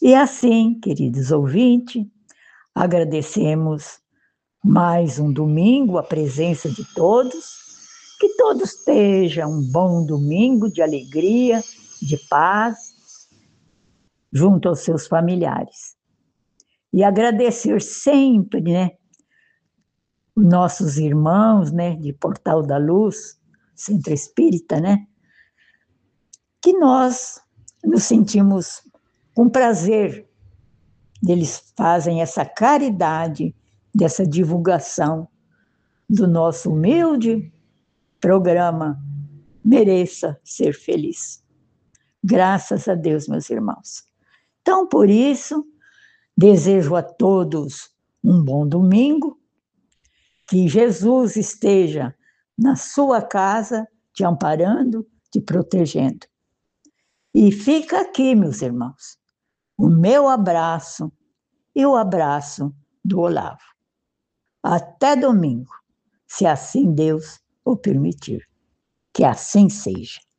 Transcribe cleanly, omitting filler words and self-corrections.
E assim, queridos ouvintes, agradecemos mais um domingo a presença de todos, que todos estejam um bom domingo de alegria, de paz, junto aos seus familiares. E agradecer sempre, né, nossos irmãos, né, de Portal da Luz, Centro Espírita, né, que nós nos sentimos com prazer deles fazem essa caridade dessa divulgação do nosso humilde programa Mereça Ser Feliz. Graças a Deus, meus irmãos. Então, por isso, desejo a todos um bom domingo, que Jesus esteja na sua casa, te amparando, te protegendo. E fica aqui, meus irmãos, o meu abraço e o abraço do Olavo. Até domingo, se assim Deus o permitir. Que assim seja.